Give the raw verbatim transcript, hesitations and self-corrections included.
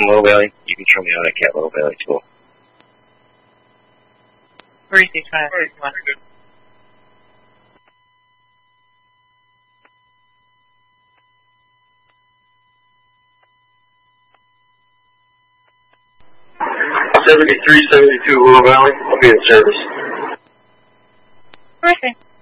Little Valley. You can show me out at Cat Little Valley School. Where is he trying to one? seventy-three seventy-two Willow Valley. I'll be in service. Where is he?